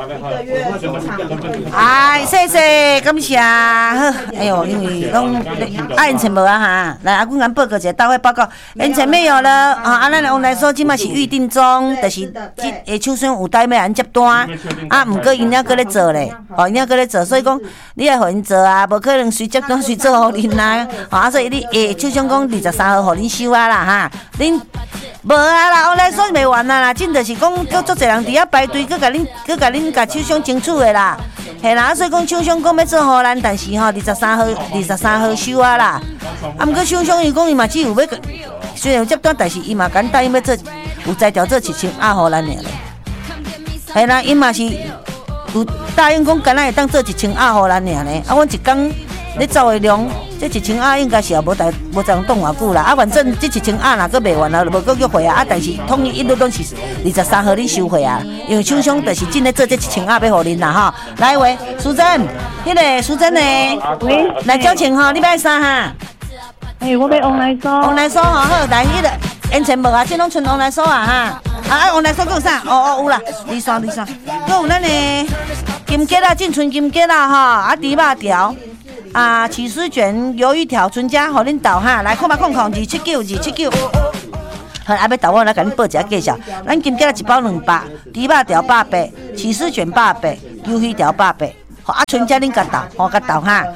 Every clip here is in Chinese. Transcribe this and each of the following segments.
哎，谢谢，感谢。好，哎呦，因为拢按钱无啊哈，来阿公咱报告一下大会报告，按钱没有了啊！咱往来说，即马是预定中，就是即手上有单要按接单，啊，毋过因还搁咧做咧，哦，因还搁咧做，所以讲你爱互因做啊，无可能随接单随做互恁啦，啊，所以你手上讲23号互恁收啊啦哈，恁无啊啦，往来说袂完啊啦，真就是讲足侪人伫遐排队，佮甲恁甲手上争取的啦。嘿啦，所以讲厂商讲要做互咱，但是吼23号收啊啦。啊，毋过厂商伊讲伊嘛只有要，虽然有接单，但是伊嘛敢答应要做有才调做7000盒互咱尔咧。嘿啦，伊嘛是有答应讲敢若会当做1000盒互咱尔咧。啊，阮一工咧走的量，这1000盒应该是也无再用冻偌久啦。啊，反正这1000盒若阁卖完了，无阁约会啊。啊，但是统一一律拢是23号恁收回啊。因为厂商就是真咧做这1000盒要互恁啦吼。来喂，淑珍，迄个淑珍呢？ 喂， 来交钱吼，你要啥哈？ 我要往来收。 往来收吼，好，来迄个烟钱无啊，这拢剩往来收啊哈。啊，往来收佫有啥？哦，有啦，二山，佫有咱的金桔啊，进春金桔啦吼，啊，猪肉条。啊，起司卷、鱿鱼条、春家，互恁豆哈，来279，好，啊，要豆我来甲恁报一下介绍。咱金桔一包200，猪肉条180，起司卷180，鱿鱼条180。好，啊，春家恁甲豆，吼甲豆哈，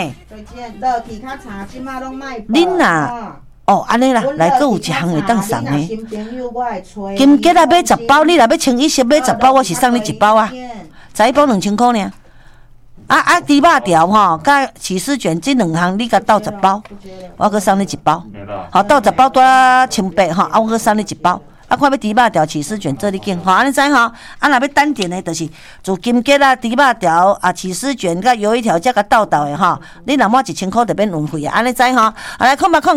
恁啊，哦，安尼啦，来，佫有一项会当送的。金桔啊，买10包，你若要清一色买10包，我是送你1包啊，才一包2000块呢。啊，猪肉条吼，甲起司卷这2项，你甲斗10包，我搁送你1包。好，斗10包多1800吼，啊，我搁送你1包。啊，看要猪肉条、起司卷做你拣，吼，安尼知吼？啊，若要单点的，就是做金桔啦、猪肉条啊、起司卷甲鱿鱼条，才甲斗的吼。你若满1000块就免运费啊，安尼知吼？啊，来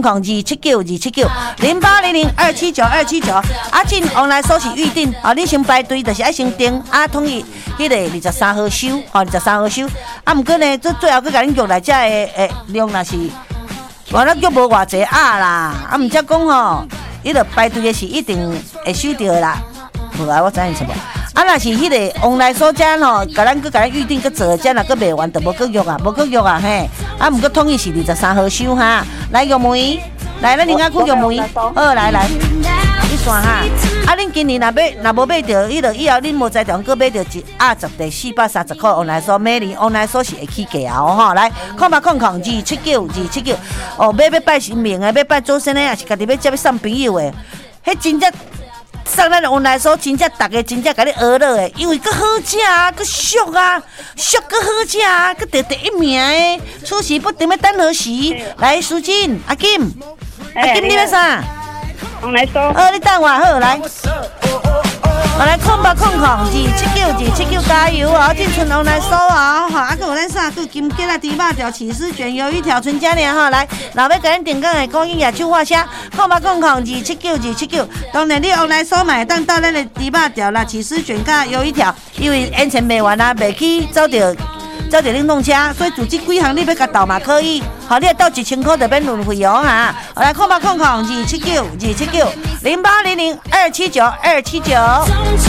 279，啊，进往来所是预定，啊，你先排队就是爱先订，啊，统一迄个23号收，吼，23号收。啊，毋过呢，最后佮甲恁约来遮的量若是，完了约无偌济啊啦，啊，毋则讲吼。迄个排队的是一定会收到的啦，无啊，我知影什么？啊，若是迄个往来所遮吼，甲咱预定，做遮若阁卖完，就无阁约啊，嘿。啊，毋过统一是23号收哈。来玉梅，来，咱林阿姑玉梅，好，来，你算哈。啊，恁今年若无买着，迄个以后恁无在场，阁买着一盒10块430块。往来所每年往来所是会起价哦吼。来，279，哦，要拜神明的，要拜祖先的，也是家己要接要送朋友的，迄真正送咱往来所，真正大家真正甲你娱乐的，因为阁好食啊，阁俗啊，俗阁好食啊，阁得第一名的，出席不定要等何时？来，苏金，阿金，你要啥？ 往来收。 你等我好来。我来279，加油哦！进村往来收哦，哈，啊，佮有咱啥？佮金桔啊、猪肉条、起司卷、鱿鱼条、春家尔哈，来，若要甲咱订购的，讲伊野手画写279，当然你往来收买当到咱的猪肉条啦、起司卷甲鱿鱼条，因为烟钱卖完啊，袂去走着冷冻车，所以做这几项你要甲斗嘛可以，好，你斗1000块就免运费哦哈。我来279，0800279279。